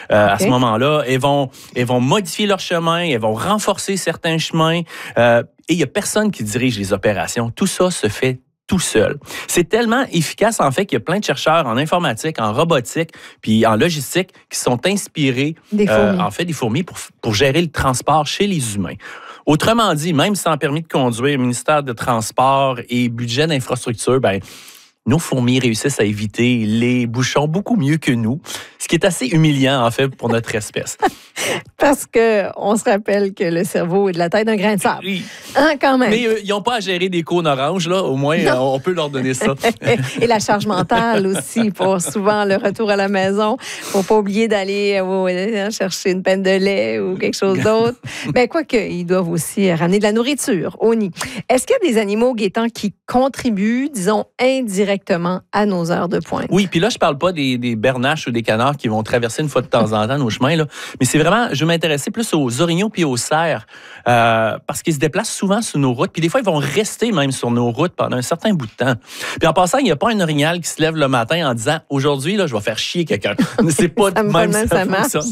À ce moment-là. Elles vont modifier leur chemin, elles vont renforcer certains chemins. Et il n'y a personne qui dirige les opérations. Tout ça se fait tout seul. C'est tellement efficace, en fait, qu'il y a plein de chercheurs en informatique, en robotique, puis en logistique qui sont inspirés, des fourmis pour gérer le transport chez les humains. Autrement dit, même sans permis de conduire, ministère de Transport et budget d'infrastructure, nos fourmis réussissent à éviter les bouchons beaucoup mieux que nous, ce qui est assez humiliant, en fait, pour notre espèce. Parce qu'on se rappelle que le cerveau est de la taille d'un grain de sable. Oui. Quand même. Mais ils n'ont pas à gérer des cônes oranges, là. Au moins, on peut leur donner ça. Et la charge mentale aussi, pour souvent le retour à la maison. Il ne faut pas oublier d'aller chercher une penne de lait ou quelque chose d'autre. Quoique, ils doivent aussi ramener de la nourriture au nid. Est-ce qu'il y a des animaux, Gaétan, qui contribuent, disons, indirectement à nos heures de pointe? Oui, puis là, je parle pas des bernaches ou des canards qui vont traverser une fois de temps en temps nos chemins, là. Mais c'est vraiment, je vais m'intéresser plus aux orignaux puis aux cerfs, parce qu'ils se déplacent souvent sur nos routes, puis des fois, ils vont rester même sur nos routes pendant un certain bout de temps. Puis en passant, il n'y a pas un orignal qui se lève le matin en disant « Aujourd'hui, là, je vais faire chier quelqu'un. » C'est pas de même ça fonctionne.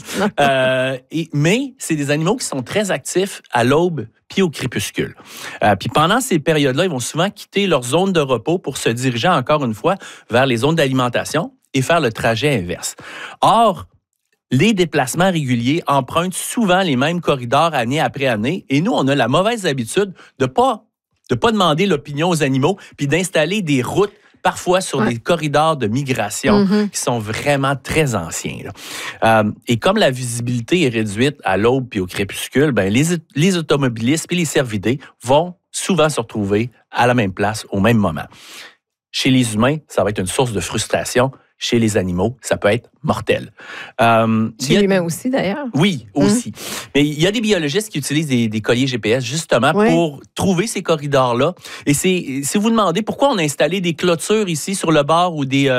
Mais c'est des animaux qui sont très actifs à l'aube puis au crépuscule. Puis pendant ces périodes-là, ils vont souvent quitter leur zone de repos pour se diriger encore une fois vers les zones d'alimentation et faire le trajet inverse. Or, les déplacements réguliers empruntent souvent les mêmes corridors année après année et nous, on a la mauvaise habitude de pas demander l'opinion aux animaux puis d'installer des routes parfois sur des corridors de migration qui sont vraiment très anciens. Là. Et comme la visibilité est réduite à l'aube puis au crépuscule, les automobilistes et les cervidés vont souvent se retrouver à la même place au même moment. Chez les humains, ça va être une source de frustration. Chez les animaux, ça peut être mortel. Chez l'humain aussi, d'ailleurs. Oui, aussi. Mais il y a des biologistes qui utilisent des colliers GPS justement pour trouver ces corridors-là. Et si vous demandez pourquoi on a installé des clôtures ici sur le bord ou des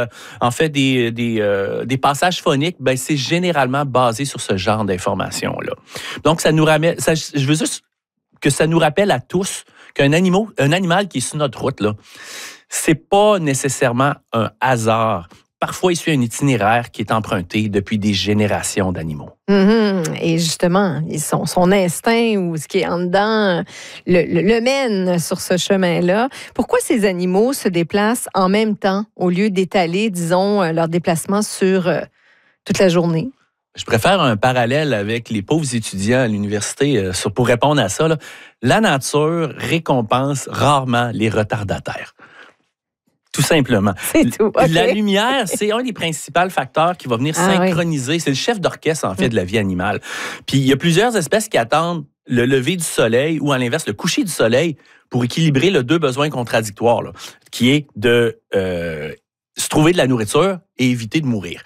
passages phoniques, c'est généralement basé sur ce genre d'informations-là. Donc, je veux juste que ça nous rappelle à tous qu'un animal qui est sur notre route, là, c'est pas nécessairement un hasard. Parfois, il suit un itinéraire qui est emprunté depuis des générations d'animaux. Et justement, son instinct ou ce qui est en dedans le mène sur ce chemin-là. Pourquoi ces animaux se déplacent en même temps au lieu d'étaler, disons, leur déplacement sur toute la journée? Je préfère un parallèle avec les pauvres étudiants à l'université pour répondre à ça. Là. La nature récompense rarement les retardataires. Tout simplement. C'est tout. Okay. La lumière, c'est un des principaux facteurs qui va venir synchroniser. Oui. C'est le chef d'orchestre, en fait, de la vie animale. Puis, il y a plusieurs espèces qui attendent le lever du soleil ou, à l'inverse, le coucher du soleil pour équilibrer les deux besoins contradictoires, là, qui est de se trouver de la nourriture et éviter de mourir.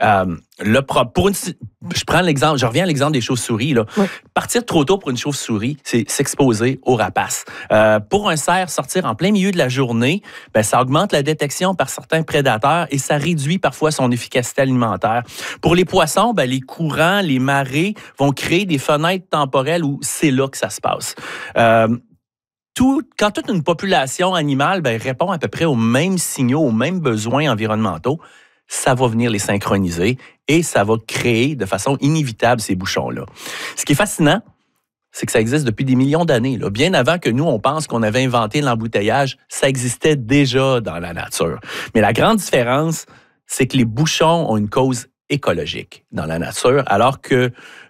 Je reviens à l'exemple des chauves-souris. Là. Oui. Partir trop tôt pour une chauve-souris, c'est s'exposer aux rapaces. Pour un cerf, sortir en plein milieu de la journée, ça augmente la détection par certains prédateurs et ça réduit parfois son efficacité alimentaire. Pour les poissons, les courants, les marées vont créer des fenêtres temporelles où c'est là que ça se passe. Quand toute une population animale répond à peu près aux mêmes signaux, aux mêmes besoins environnementaux, ça va venir les synchroniser et ça va créer de façon inévitable ces bouchons-là. Ce qui est fascinant, c'est que ça existe depuis des millions d'années. Là. Bien avant que nous, on pense qu'on avait inventé l'embouteillage, ça existait déjà dans la nature. Mais la grande différence, c'est que les bouchons ont une cause écologique dans la nature, alors que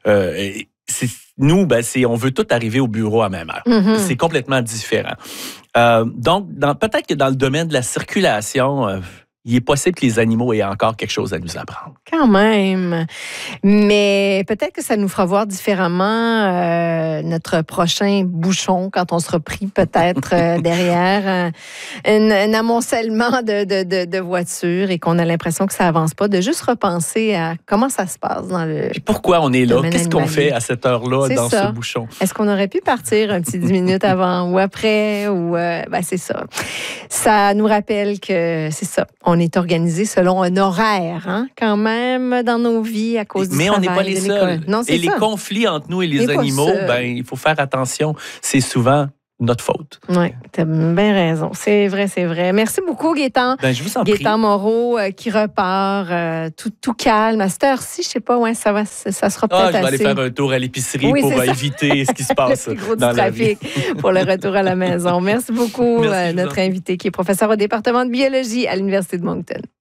nous, on veut tout arriver au bureau à même heure. C'est complètement différent. Donc, peut-être que dans le domaine de la circulation, il est possible que les animaux aient encore quelque chose à nous apprendre. Quand même. Mais peut-être que ça nous fera voir différemment notre prochain bouchon quand on sera pris peut-être derrière un amoncellement de voitures et qu'on a l'impression que ça avance pas, de juste repenser à comment ça se passe dans le... Puis pourquoi on est là? Qu'est-ce qu'on fait à cette heure-là dans ce bouchon? Est-ce qu'on aurait pu partir un petit 10 minutes avant ou après? Ou c'est ça. Ça nous rappelle que c'est ça. On est organisé selon un horaire, quand même, dans nos vies à cause du travail. Mais on n'est pas les seuls. Non, c'est les conflits entre nous et les animaux, il faut faire attention. C'est souvent notre faute. Oui, tu as bien raison. C'est vrai, c'est vrai. Merci beaucoup, Gaétan. Ben, je vous en prie. Gaétan Moreau qui repart tout calme. À cette heure-ci, je sais pas, ça sera peut-être assez. Je vais aller faire un tour à l'épicerie pour éviter ce qui se passe le plus gros dans du la vie. trafic pour le retour à la maison. Merci beaucoup, Merci, notre invité qui est professeur au département de biologie à l'Université de Moncton.